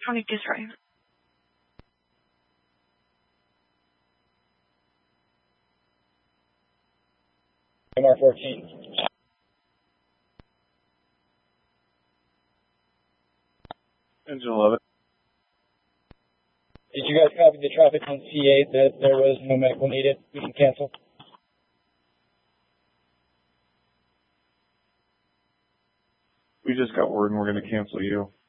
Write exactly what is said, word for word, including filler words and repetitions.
twenty-two, sorry. M R fourteen. Engine eleven. Did you guys copy the traffic on C eight that there was no medical needed? We can cancel. We just got word and we're going to cancel you.